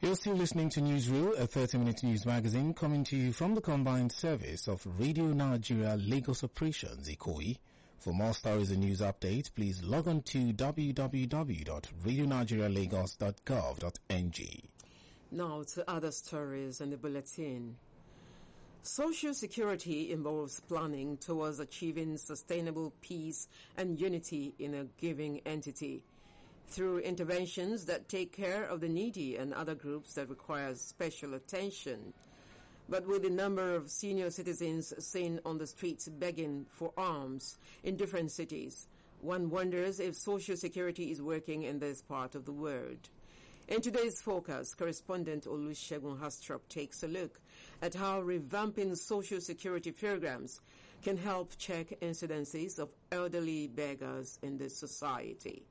You're still listening to Newsreel, a 30-minute news magazine coming to you from the combined service of Radio Nigeria Lagos Operations, Ikoyi. For more stories and news updates, please log on to www.radionigerialagos.gov.ng. Now to other stories in the bulletin. Social security involves planning towards achieving sustainable peace and unity in a given entity through interventions that take care of the needy and other groups that require special attention. But with the number of senior citizens seen on the streets begging for alms in different cities, one wonders if social security is working in this part of the world. In today's focus, correspondent Olusegun Hastrop takes a look at how revamping social security programs can help check incidences of elderly beggars in the society.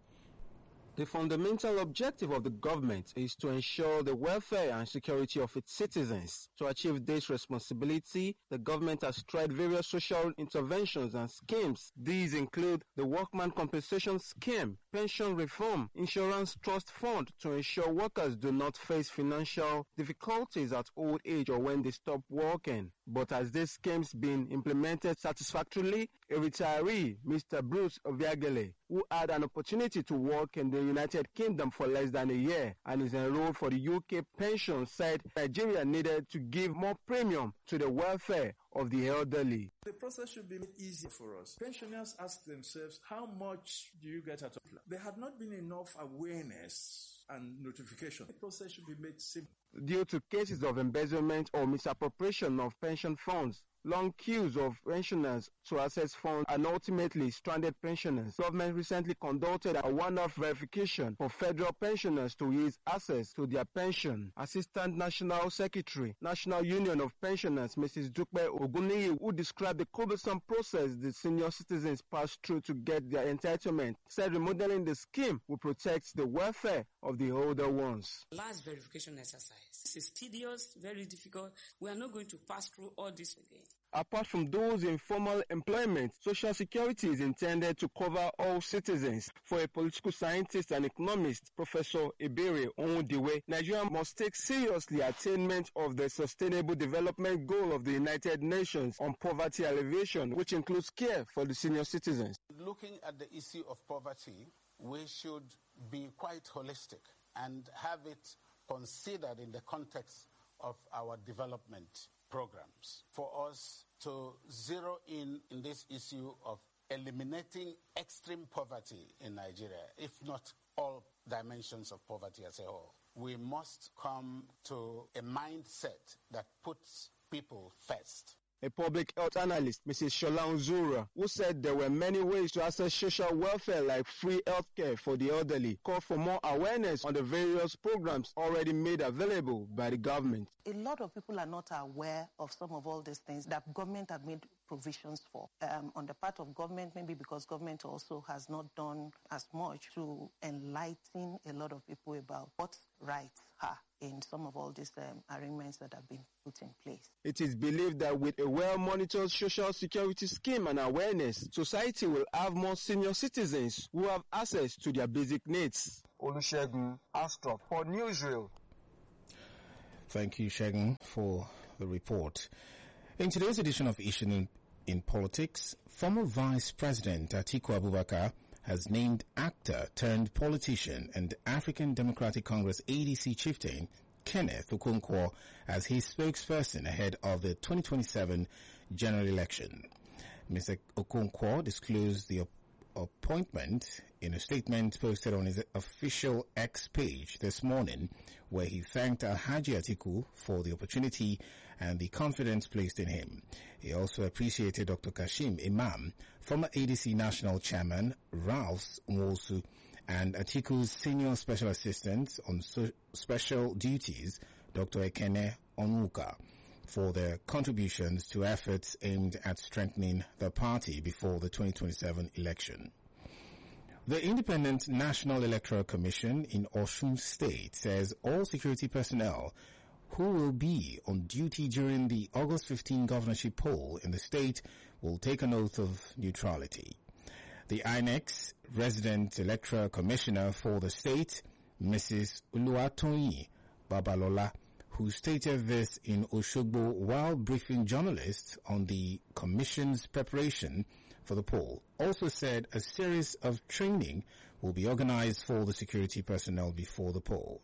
The fundamental objective of the government is to ensure the welfare and security of its citizens. To achieve this responsibility, the government has tried various social interventions and schemes. These include the Workman Compensation Scheme, pension reform, insurance trust fund to ensure workers do not face financial difficulties at old age or when they stop working. But has these schemes been implemented satisfactorily? A retiree, Mr. Bruce Obiagele, who had an opportunity to work in the United Kingdom for less than a year and is enrolled for the UK pension, said Nigeria needed to give more premium to the welfare of the elderly. The process should be made easier for us. Pensioners ask themselves, how much do you get out of it? There had not been enough awareness and notification. The process should be made simple. Due to cases of embezzlement or misappropriation of pension funds, long queues of pensioners to access funds and ultimately stranded pensioners. Government recently conducted a one-off verification for federal pensioners to ease access to their pension. Assistant National Secretary, National Union of Pensioners, Mrs. Dukbe Oguniyi, who described the cumbersome process the senior citizens pass through to get their entitlement, said remodeling the scheme will protect the welfare of the older ones. Last verification exercise. This is tedious, very difficult. We are not going to pass through all this again. Apart from those in formal employment, Social Security is intended to cover all citizens. For a political scientist and economist, Professor Ebere Onwudiwe, Nigeria must take seriously attainment of the Sustainable Development Goal of the United Nations on poverty alleviation, which includes care for the senior citizens. Looking at the issue of poverty, we should be quite holistic and have it considered in the context of our development programs. For us to zero in this issue of eliminating extreme poverty in Nigeria, if not all dimensions of poverty as a whole, we must come to a mindset that puts people first. A public health analyst, Mrs. Shola Unzura, who said there were many ways to access social welfare like free health care for the elderly, called for more awareness on the various programs already made available by the government. A lot of people are not aware of some of all these things that government have made provisions for. On the part of government, maybe because government also has not done as much to enlighten a lot of people about what rights are in some of all these arrangements that have been put in place. It is believed that with a well-monitored social security scheme and awareness, society will have more senior citizens who have access to their basic needs. Olusegun Astrop for Newsreel. Thank you, Shegun, for the report. In today's edition of Issue in Politics, former Vice President Atiku Abubakar has named actor turned politician and African Democratic Congress ADC chieftain Kenneth Okonkwo as his spokesperson ahead of the 2027 general election. Mr. Okonkwo disclosed the appointment in a statement posted on his official X page this morning, where he thanked Alhaji Atiku for the opportunity and the confidence placed in him. He also appreciated Dr. Kashim Imam, former ADC National Chairman Ralph Nwosu, and Atiku's senior special assistant on special duties, Dr. Ekene Onwuka, for their contributions to efforts aimed at strengthening the party before the 2027 election. The Independent National Electoral Commission in Osun State says all security personnel who will be on duty during the August 15 governorship poll in the state will take an oath of neutrality. The INEC's resident electoral commissioner for the state, Mrs. Uluwatoyin Babalola, who stated this in Oshogbo while briefing journalists on the Commission's preparation for the poll, also said a series of training will be organized for the security personnel before the poll.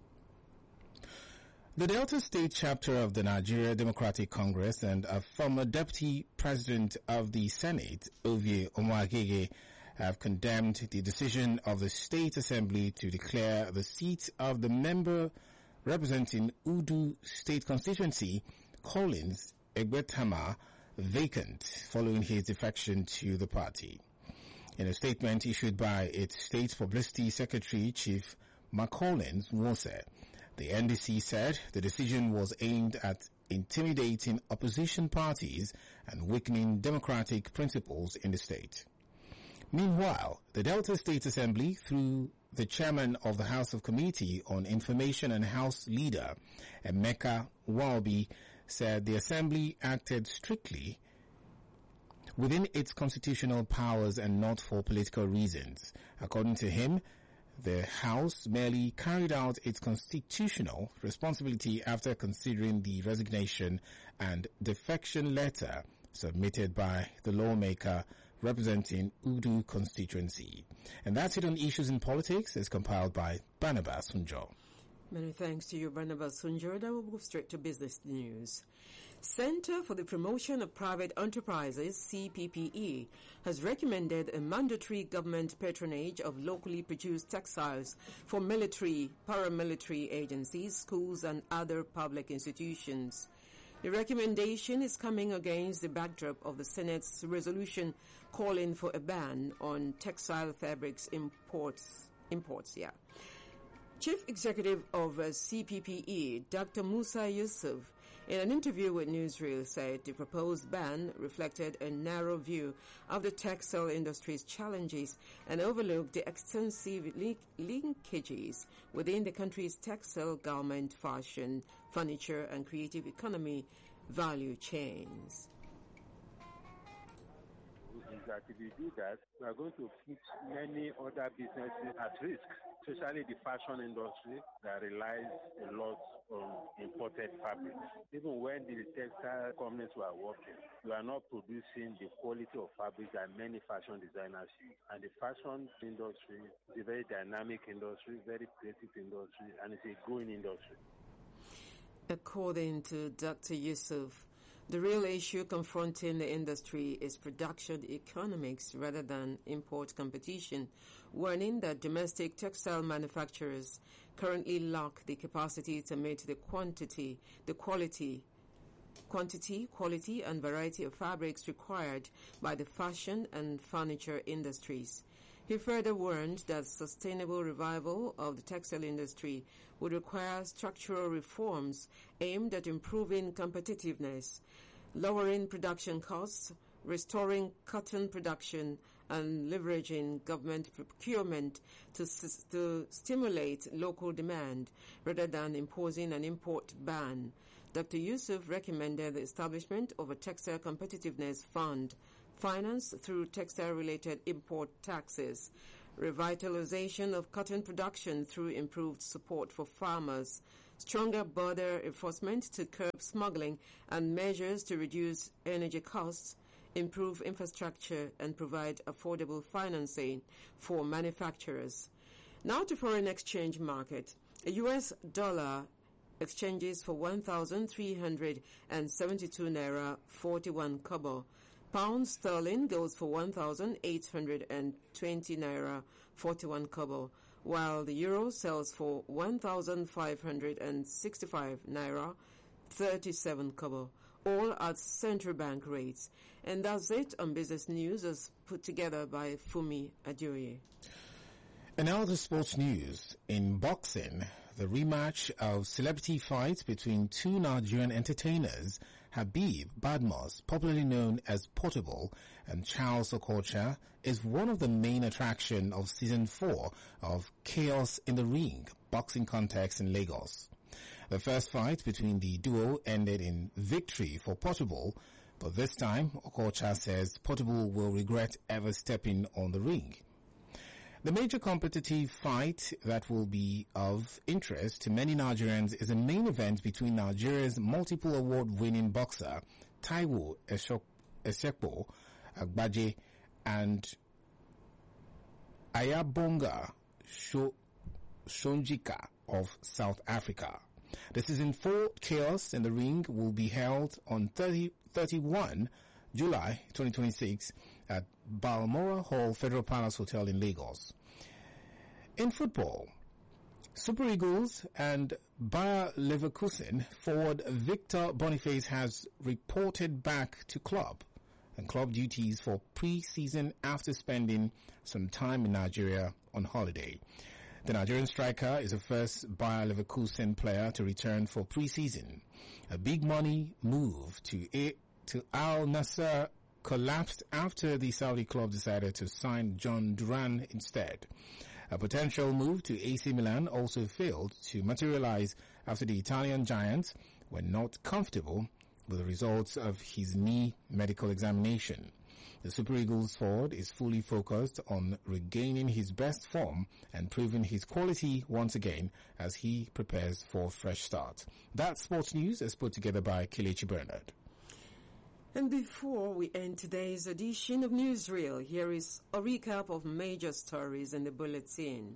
The Delta State chapter of the Nigeria Democratic Congress and a former deputy president of the Senate, Ovie Omoagege, have condemned the decision of the State Assembly to declare the seat of the member representing Udu State Constituency, Collins Egbetama, vacant following his defection to the party. In a statement issued by its State Publicity Secretary, Chief McCollins Nwose, the NDC said the decision was aimed at intimidating opposition parties and weakening democratic principles in the state. Meanwhile, the Delta State Assembly, through the chairman of the House of Committee on Information and House Leader, Emeka Waobi, said the Assembly acted strictly within its constitutional powers and not for political reasons. According to him, the House merely carried out its constitutional responsibility after considering the resignation and defection letter submitted by the lawmaker representing Udu constituency. And that's it on Issues in Politics, as compiled by Barnabas Sunjo. Many thanks to you, Barnabas Sunjo. Now we'll move straight to business news. Center for the Promotion of Private Enterprises, CPPE, has recommended a mandatory government patronage of locally produced textiles for military, paramilitary agencies, schools, and other public institutions. The recommendation is coming against the backdrop of the Senate's resolution calling for a ban on textile fabrics imports. Chief Executive of CPPE, Dr. Musa Yusuf, in an interview with Newsreel, said the proposed ban reflected a narrow view of the textile industry's challenges and overlooked the extensive linkages within the country's textile, garment, fashion, furniture, and creative economy value chains. That if we do that, we are going to put many other businesses at risk, especially the fashion industry that relies a lot on imported fabrics. Even when the textile companies were working, we are not producing the quality of fabric that many fashion designers use. And the fashion industry is a very dynamic industry, very creative industry, and it's a growing industry. According to Dr. Yusuf, the real issue confronting the industry is production economics rather than import competition, warning that domestic textile manufacturers currently lack the capacity to meet the quantity, quality, and variety of fabrics required by the fashion and furniture industries. He further warned that sustainable revival of the textile industry would require structural reforms aimed at improving competitiveness, lowering production costs, restoring cotton production, and leveraging government procurement to stimulate local demand rather than imposing an import ban. Dr. Yusuf recommended the establishment of a textile competitiveness fund financed through textile-related import taxes, revitalization of cotton production through improved support for farmers, stronger border enforcement to curb smuggling, and measures to reduce energy costs, improve infrastructure, and provide affordable financing for manufacturers. Now to foreign exchange market. A U.S. dollar exchanges for 1,372 naira 41 kobo. Pound sterling goes for 1,820 naira 41 kobo, while the euro sells for 1,565 naira 37 kobo, all at central bank rates. And that's it on business news as put together by Fumi Adioye. And now the sports news. In boxing, the rematch of celebrity fights between two Nigerian entertainers, Habib Badmus, popularly known as Portable, and Charles Okocha, is one of the main attractions of Season 4 of Chaos in the Ring boxing contest in Lagos. The first fight between the duo ended in victory for Portable, but this time Okocha says Portable will regret ever stepping on the ring. The major competitive fight that will be of interest to many Nigerians is a main event between Nigeria's multiple award-winning boxer Taiwo Esekpo Agbaje and Ayabonga Shonjika of South Africa. The season 4 chaos in the ring will be held on 31 July 2026 at Balmoral Hall Federal Palace Hotel in Lagos. In football, Super Eagles and Bayer Leverkusen forward Victor Boniface has reported back to club duties for pre-season after spending some time in Nigeria on holiday. The Nigerian striker is the first Bayer Leverkusen player to return for pre-season. A big money move to Al Nassr collapsed after the Saudi club decided to sign John Duran instead. A potential move to AC Milan also failed to materialize after the Italian giants were not comfortable with the results of his knee medical examination. The Super Eagles forward is fully focused on regaining his best form and proving his quality once again as he prepares for a fresh start. That sports news is put together by Kelechi Bernard. And before we end today's edition of Newsreel, here is a recap of major stories in the bulletin.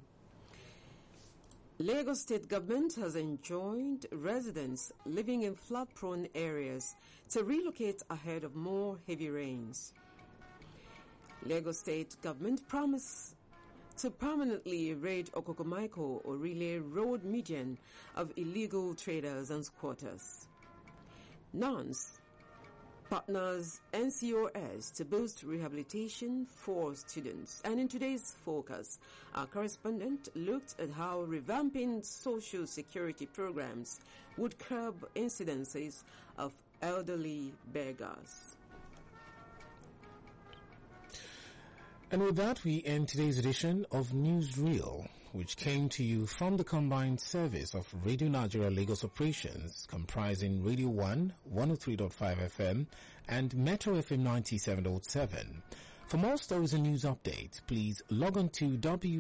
Lagos State Government has enjoined residents living in flood-prone areas to relocate ahead of more heavy rains. Lagos State Government promised to permanently rid Okokomaiko Orile Road median of illegal traders and squatters. NANS partners NCOS to boost rehabilitation for students. And in today's focus, our correspondent looked at how revamping social security programs would curb incidences of elderly beggars. And with that, we end today's edition of Newsreel, which came to you from the combined service of Radio Nigeria Lagos operations, comprising Radio 1, 103.5 FM, and Metro FM 97.7. For more stories and news updates, please log on to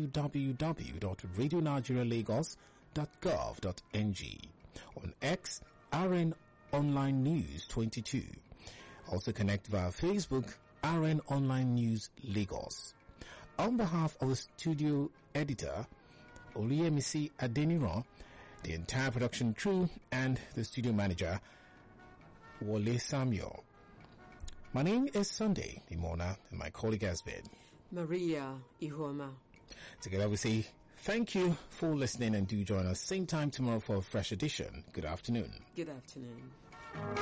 www.radionigerialagos.gov.ng. On X, RN Online News 22. Also connect via Facebook, RN Online News Lagos. On behalf of the studio editor, Oluyemisi Adeniran, the entire production crew, and the studio manager, Wole Samuel. My name is Sunday Imona, and my colleague has been Maria Ihoma. Together we say thank you for listening, and do join us same time tomorrow for a fresh edition. Good afternoon. Good afternoon.